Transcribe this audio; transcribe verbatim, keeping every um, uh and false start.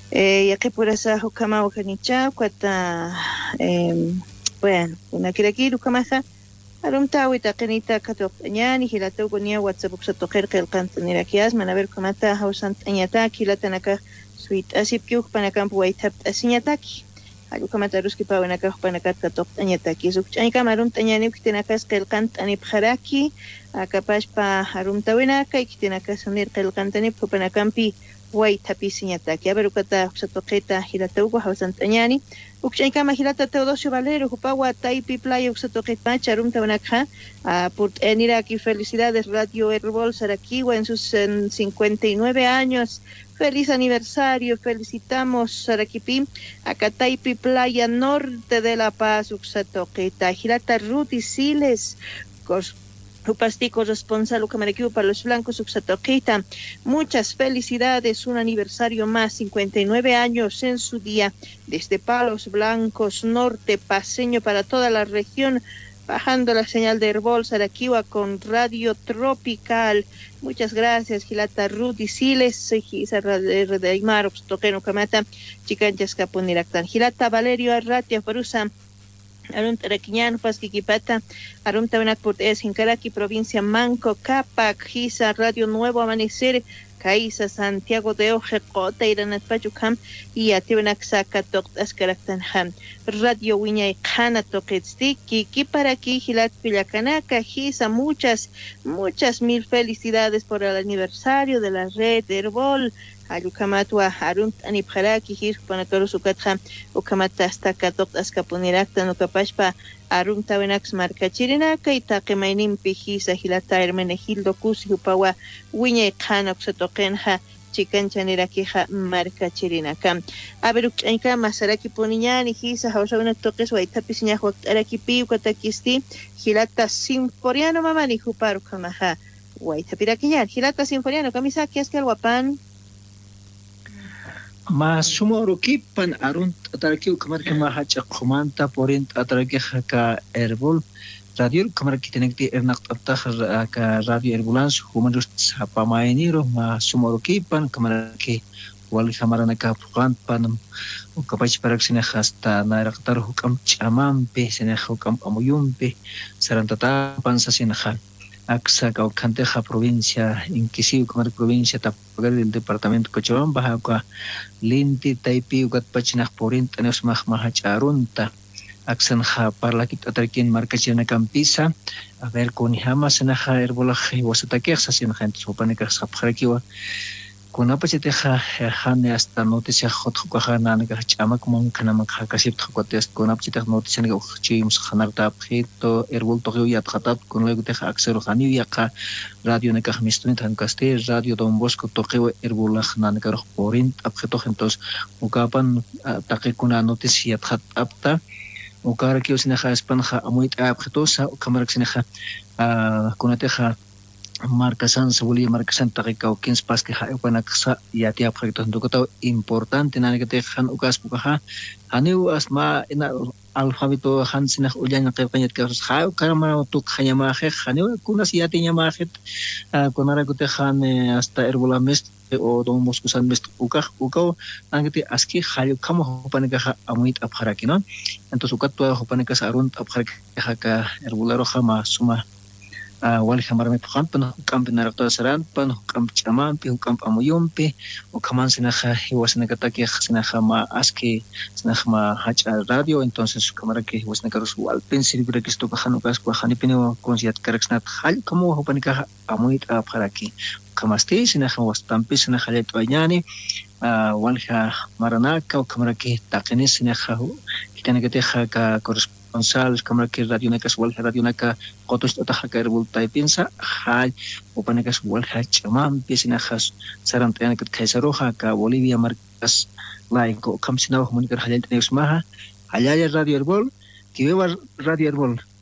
Eh, ya que por esa hukama wakanicha, cuata, eh, bueno, una kiraki hukamaja, arumta wita kanita katok anyani, hilata ugonia WhatsApp uksa toker kelkan tanirakias, manaber kamata hausant anyata, kilata naka sweet asip kyuk panakam puwait hapt asinyataki. Halu kamata ruski pa wanaka panakat katok anyataki. Sukchani kamarum tanyani kitinakas kelkan tanip haraki, akapash pa harumta winaka, kitinakas unir kelkan tanip panakampi. Wai tapi sinyata que aberu kata usatoqueta hilata ugo hausant anyani ukchay kama hilata Teodosio Valero hupawa taipi playa usatoqueta charum tabanakha por enira aquí felicidades Radio Herbol Saraquiwa en sus en cincuenta y nueve años. Feliz aniversario, felicitamos Saraquipi, acá taipi playa norte de La Paz usatoqueta hilata Ruti Siles cos Upastico responsable Camaraquiu para los blancos Uxatoquita. Muchas felicidades, un aniversario más, cincuenta y nueve años en su día, desde Palos Blancos, norte paseño para toda la región, bajando la señal de Herbol Saraquiwa con Radio Tropical. Muchas gracias, Gilata Ruth y Siles, Gisa de Aymar, Uxtoqueno Camata, Chicanchas Caponiraktan, Gilata Valerio Arratia Farusa. Arum Taraquiñán, Pasquiquipata, Arum Tabenac Portes, Jincaraqui, provincia Manco, Capac, Gisa, Radio Nuevo Amanecer, Caiza, Santiago de Ojecota, Iranat Pachucam, y Atibenac Saca, Toctas Caractanjam, Radio Wiña y Cana Toquetstik, Kiki para aquí, Gilat Pillacanaca, Gisa, muchas, muchas mil felicidades por el aniversario de la red Herbol. Ayukamatwa Arunt Anipharaki Hir Panakaru Sukatha Ukamata hasta Katok Askapunirakta Nukapashpa Arum Tabenax Marca Chirinaka y Takemainim Pijisa Hilata Hermenegildo Kusi Upawa Wiñe Kanok Satokenha Chicanchaniraquija Marca Chirinaka. Aberuk Enka Masaraki Puniñani Hisa Hausavana Toques Waitapisiña Huactaraki Piu Katakisti Hilata Sinforiano Mamani Huparu Kamaha Waitapiraquiñan Hilata Sinforiano Kamisaki Askel Wapan. Ma sumorokipan arunt ataraki kamar kama hacha khumanta porint ataraki ka Herbol radio kamar kitenekti ernak atar ka radio Herbulans humanus sapamainiro ma sumorokipan kamar ki wal kamarana ka pukan pan ukapach paraksina hasta naraktar hukam chamam pe sene hukam amuyumpe sarantata pansasina ha Aksa Caucanteja provincia, Inquisiu, Comar provincia, Tapagar del departamento Cochabamba, Baja Linti, Taipi, Ugatpachinaj Porint, Aneos Mahmahacharunta, Aksanja Parlakit Atarkin, Marcachina Campisa, a ver con Hamas en Aja Herbolaje, Wasatakexa, sin gente, Sopanekas Hapjarakiwa, con Apacheteja, Hane hasta noticia Hotjukahana, Chama, como un Kanamaka Kasip Hokotest, con Apchitech noticia Chims, Hanarta, Abjito, Herbol Tokyo Yathatat, con luego Teja Axero Haniaka, Radio Nekah Mistunit Hancaste, Radio Don Bosco Tokyo, Herbolach Nankar Porint, Abjeto, entonces, Ukapan, Takekuna noticia Hat Apta, Ukarakio Sineja Espanja, Amuit Abjetosa, Ukamarak Sineja, Kunateja. Marcasan sebuli marcasan takikau kins pas ke ha upana ksa ya tiap proyekto untuk importante nana kete han ukas bukaha haniu asma ina alfabeto han sinah ujan ke panyat ke ha karma untuk hanya mahe haniu kunas ya tinya mahe kunara kete han hasta erbola mes o don moskusan mes ukah ukau nana kete aski hayu kamu upana ka amuit abharakino entonces ukat tu upana ka sarun abharak ka erbola roha ma suma wal hamar me pukam pan hukam pinarakto saran pan hukam chaman pi hukam amuyum pi hukaman sinaja hiwas nakataki sinaja ma aski sinaja ma hacha radio entonces kamara que hiwas nakarus wal pensir bira que esto kahanu kas kahani pino konsiat karaksnat hal kamu hupanika amuit apharaki kamasti sinaja was tampi sinaja let bañani wal ha maranaka kamara que takene sinaja kitana que teja ka Gonzal, kamar ke radio nakas wal radio naka kotos taha ka Herbol taipinsa hal upanakas wal ha chamam pisina khas saram tayana kat kaisaroha ka Bolivia markas laiko kamsina humanikar halent neusmaha halaya radio Herbol kiwa radio Herbol